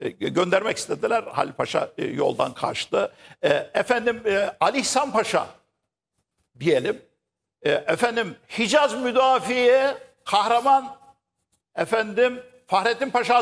göndermek istediler. Halil Paşa yoldan kaçtı. Ali İhsan Paşa diyelim. Hicaz müdafiye kahraman Fahrettin Paşa